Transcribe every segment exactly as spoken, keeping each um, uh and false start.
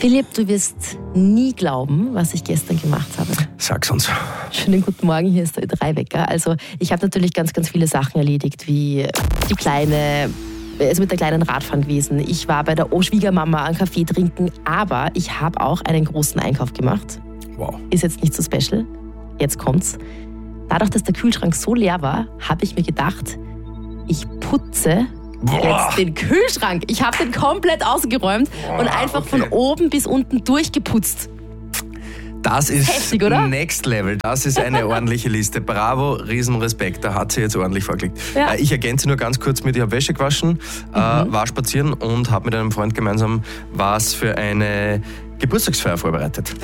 Philipp, du wirst nie glauben, was ich gestern gemacht habe. Sag's uns. Schönen guten Morgen, hier ist der Ö drei Wecker. Also ich habe natürlich ganz, ganz viele Sachen erledigt, wie die kleine, also mit der kleinen Radfahren gewesen. Ich war bei der Schwiegermama einen Kaffee trinken, aber ich habe auch einen großen Einkauf gemacht. Wow. Ist jetzt nicht so special. Jetzt kommt's. Dadurch, dass der Kühlschrank so leer war, habe ich mir gedacht, ich putze Boah. jetzt den Kühlschrank. Ich habe den komplett ausgeräumt Boah, und einfach okay. von oben bis unten durchgeputzt. Das ist heftig, oder? Next Level. Das ist eine ordentliche Liste. Bravo, Riesenrespekt. Da hat sie jetzt ordentlich vorgelegt. Ja. Ich ergänze nur ganz kurz mit, ich habe Wäsche gewaschen, mhm. äh, war spazieren und habe mit einem Freund gemeinsam was für eine Geburtstagsfeier vorbereitet.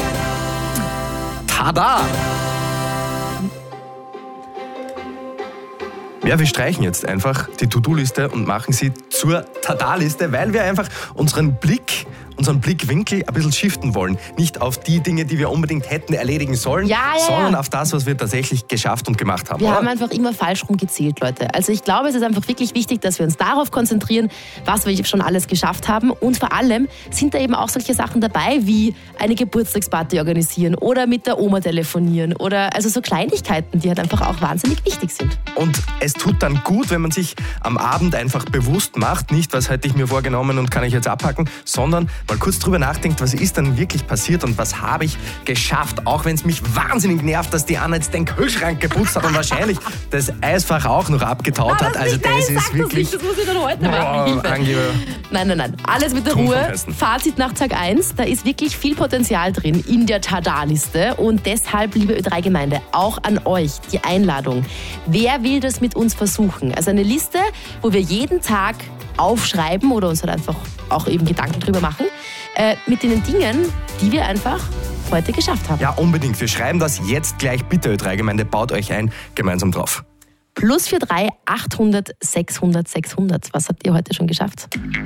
Tada! Ja, wir streichen jetzt einfach die To-Do-Liste und machen sie zur Tada-Liste, weil wir einfach unseren Blick, unseren Blickwinkel ein bisschen shiften wollen. Nicht auf die Dinge, die wir unbedingt hätten erledigen sollen, ja, ja, sondern ja. auf das, was wir tatsächlich geschafft und gemacht haben. Wir oder? haben einfach immer falsch rum gezählt, Leute. Also ich glaube, es ist einfach wirklich wichtig, dass wir uns darauf konzentrieren, was wir schon alles geschafft haben. Und vor allem sind da eben auch solche Sachen dabei, wie eine Geburtstagsparty organisieren oder mit der Oma telefonieren oder also so Kleinigkeiten, die halt einfach auch wahnsinnig wichtig sind. Und es tut dann gut, wenn man sich am Abend einfach bewusst macht, nicht, was hätte ich mir vorgenommen und kann ich jetzt abhaken, sondern mal kurz drüber nachdenkt, was ist denn wirklich passiert und was habe ich geschafft, auch wenn es mich wahnsinnig nervt, dass die Anna jetzt den Kühlschrank geputzt hat und wahrscheinlich das Eisfach auch noch abgetaut Na, hat. das Also nicht, das nein, ist sag wirklich... Das, nicht, das muss ich dann heute Boah, machen. Angeber. Nein, nein, nein. Alles mit der Turm vom Ruhe. Festen. Fazit nach Tag eins. Da ist wirklich viel Potenzial drin in der Tada-Liste. Und deshalb, liebe Ö drei Gemeinde, auch an euch die Einladung. Wer will das mit uns versuchen? Also eine Liste, wo wir jeden Tag aufschreiben oder uns halt einfach auch eben Gedanken drüber machen, äh, mit den Dingen, die wir einfach heute geschafft haben. Ja, unbedingt. Wir schreiben das jetzt gleich. Bitte, Ö drei Gemeinde, baut euch ein, gemeinsam drauf. Plus für drei achthundert, sechshundert, sechshundert. Was habt ihr heute schon geschafft?